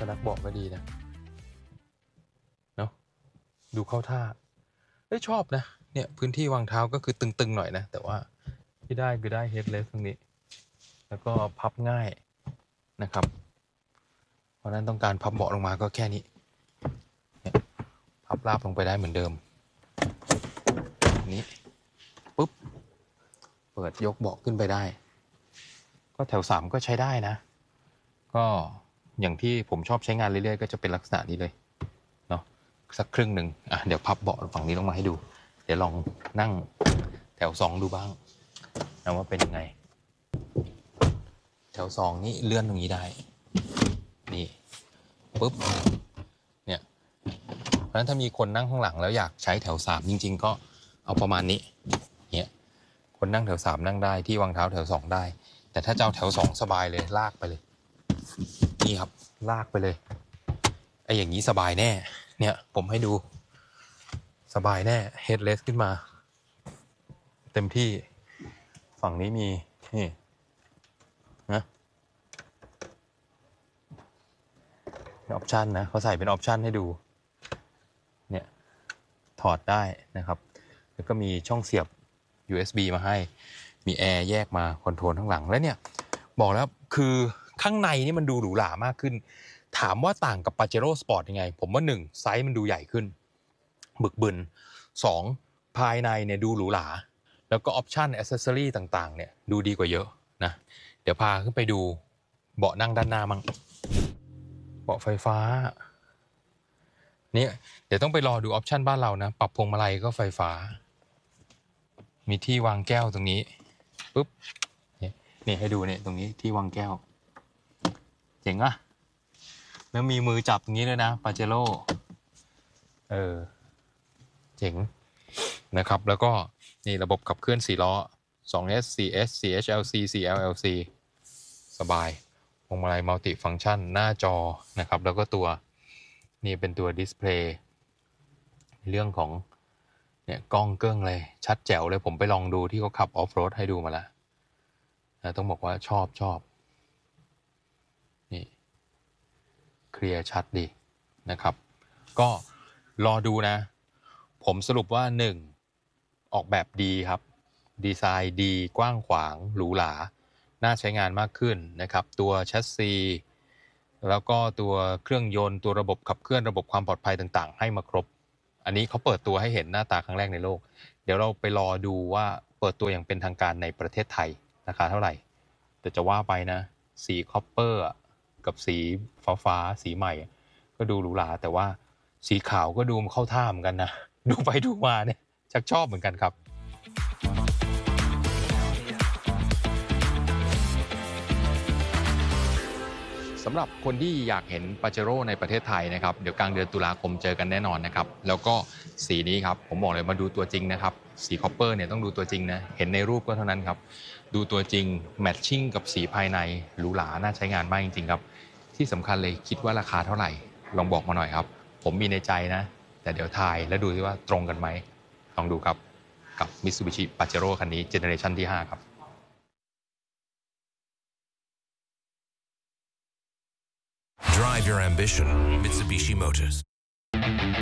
นักเบาะก็ดีนะเนาะดูเข้าท่าชอบนะเนี่ยพื้นที่วางเท้าก็คือตึงๆหน่อยนะแต่ว่าที่ได้คือได้เฮดเลสตรงนี้แล้วก็พับง่ายนะครับเพราะนั้นต้องการพับเบาะลงมาก็แค่นี้เนี่ยพับราบลงไปได้เหมือนเดิมนี้ปุ๊บเปิดยกเบาะขึ้นไปได้ก็แถว3ก็ใช้ได้นะก็อย่างที่ผมชอบใช้งานเรื่อยๆก็จะเป็นลักษณะนี้เลยเนาะสักครึ่งหนึ่งเดี๋ยวพับเบาะฝั่งนี้ลงมาให้ดูเดี๋ยวลองนั่งแถว2ดูบ้างนะว่าเป็นยังไงแถว2นี่เลื่อนตรงนี้ได้นี่ปุ๊บเนี่ยเพราะฉะนั้นถ้ามีคนนั่งข้างหลังแล้วอยากใช้แถว3จริงๆก็เอาประมาณนี้เนี่ยคนนั่งแถว3นั่งได้ที่วางเท้าแถว2ได้แต่ถ้าจะเอาแถว2สบายเลยลากไปเลยนี่ครับลากไปเลยอย่างนี้สบายแน่เนี่ยผมให้ดูสบายแน่เฮดเลสขึ้นมาเต็มที่ฝั่งนี้มีนี่นะออปชันนะเขาใส่เป็นออปชันให้ดูเนี่ยถอดได้นะครับแล้วก็มีช่องเสียบ USB มาให้มีแอร์แยกมาคอนโทรลข้างหลังแล้วเนี่ยบอกแล้วคือข้างในนี่มันดูหรูหรามากขึ้นถามว่าต่างกับ Pajero Sport ยังไงผมว่า1ไซส์มันดูใหญ่ขึ้นบึกบึน2ภายในเนี่ยดูหรูหราแล้วก็ออปชันแอคเซสซอรี่ต่างๆเนี่ยดูดีกว่าเยอะนะเดี๋ยวพาขึ้นไปดูเบาะนั่งด้านหน้ามั่งเบาะไฟฟ้าเนี่ยเดี๋ยวต้องไปรอดูออปชันบ้านเรานะปรับพวงมาลัยก็ไฟฟ้ามีที่วางแก้วตรงนี้ปุ๊บนี่ให้ดูเนี่ยตรงนี้ที่วางแก้วเจ๋งอะแล้วมีมือจับอย่างนี้เลยนะปาเจโร่เจ๋งนะครับแล้วก็นี่ระบบขับเคลื่อน4ล้อ 2S 4S 4HLC 4LLC สบายพวงมาลัยมัลติฟังก์ชันหน้าจอนะครับแล้วก็ตัวนี่เป็นตัวดิสเพลย์เรื่องของเนี่ยกล้องเกิ้งเลยชัดแจ๋วเลยผมไปลองดูที่เขาขับออฟโรดให้ดูมาแล้วนะต้องบอกว่าชอบนี่เคลียร์ชัดดีนะครับก็รอดูนะผมสรุปว่า1ออกแบบดีครับดีไซน์ดีกว้างขวางหรูหราน่าใช้งานมากขึ้นนะครับตัวแชสซีแล้วก็ตัวเครื่องยนต์ตัวระบบขับเคลื่อนระบบความปลอดภัยต่างๆให้มาครบอันนี้เขาเปิดตัวให้เห็นหน้าตาครั้งแรกในโลกเดี๋ยวเราไปรอดูว่าเปิดตัวอย่างเป็นทางการในประเทศไทยราคาเท่าไหร่แต่จะว่าไปนะสีคอปเปอร์กับสีฟ้าสีใหม่ก็ดูหรูหราแต่ว่าสีขาวก็ดูเข้าท่าเหมือนกันนะดูไปดูมาเนี่ยชักชอบเหมือนกันครับสำหรับคนที่อยากเห็น Pajero ในประเทศไทยนะครับเดี๋ยวกลางเดือนตุลาคมเจอกันแน่นอนนะครับแล้วก็สีนี้ครับผมบอกเลยมาดูตัวจริงนะครับสีคอปเปอร์เนี่ยต้องดูตัวจริงนะเห็นในรูปก็เท่านั้นครับดูตัวจริงแมทชิ่งกับสีภายในหรูหราน่าใช้งานมากจริงๆครับที่สำคัญเลยคิดว่าราคาเท่าไหร่ลองบอกมาหน่อยครับผมมีในใจนะแต่เดี๋ยวทายแล้วดูซิว่าตรงกันไหมลองดูครับกับ Mitsubishi Pajero คันนี้เจเนอเรชันที่5ครับ Drive your ambition, Mitsubishi Motors.